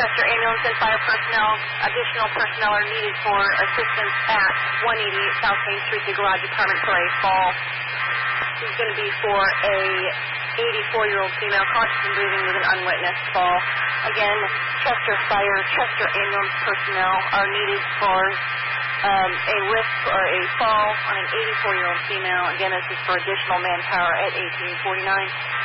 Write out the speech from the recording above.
Chester ambulance and fire personnel, additional personnel are needed for assistance at 188 South Main Street, the garage apartment for a fall. This is going to be for a 84-year-old female conscious and breathing with an unwitnessed fall. Again, Chester Fire, Chester ambulance personnel are needed for a risk or a fall on an 84-year-old female. Again, this is for additional manpower at 1849.